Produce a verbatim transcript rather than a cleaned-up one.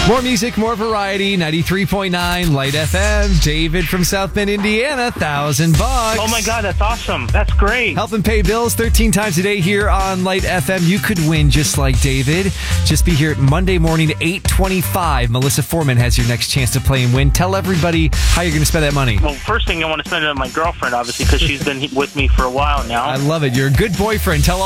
More music, more variety. ninety-three point nine Light F M. David from South Bend, Indiana. Thousand bucks. Oh my God, that's awesome. That's great. Helping pay bills thirteen times a day here on Light F M. You could win just like David. Just be here Monday morning at eight twenty-five. Melissa Foreman has your next chance to play and win. Tell everybody how you're going to spend that money. Well, first thing I want to spend it on my girlfriend, obviously, because she's been with me for a while now. I love it. You're a good boyfriend. Tell